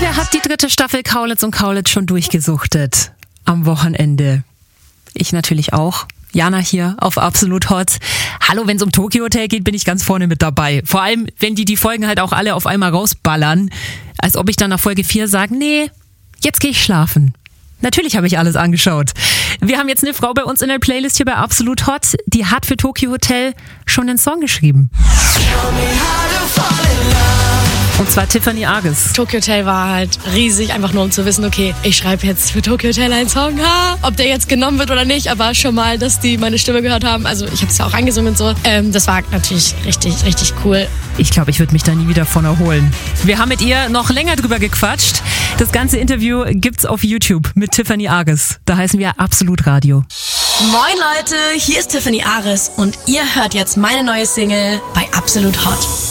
Wer hat die 3. Staffel Kaulitz und Kaulitz schon durchgesuchtet? Am Wochenende. Ich natürlich auch. Jana hier auf Absolut Hot. Hallo, wenn es um Tokyo Hotel geht, bin ich ganz vorne mit dabei. Vor allem, wenn die Folgen halt auch alle auf einmal rausballern. Als ob ich dann nach Folge 4 sage, nee, jetzt gehe ich schlafen. Natürlich habe ich alles angeschaut. Wir haben jetzt eine Frau bei uns in der Playlist hier bei Absolut Hot, die hat für Tokyo Hotel schon einen Song geschrieben. Und zwar Tiffany Argus. Tokyo Hotel war halt riesig, einfach nur um zu wissen, okay, ich schreibe jetzt für Tokyo Hotel einen Song. Ob der jetzt genommen wird oder nicht, aber schon mal, dass die meine Stimme gehört haben. Also ich habe es ja auch eingesungen und so. Das war natürlich richtig, richtig cool. Ich glaube, ich würde mich da nie wieder von erholen. Wir haben mit ihr noch länger drüber gequatscht. Das ganze Interview gibt's auf YouTube mit Tiffany Argus. Da heißen wir Absolut Radio. Moin Leute, hier ist Tiffany Argus und ihr hört jetzt meine neue Single bei Absolut Hot.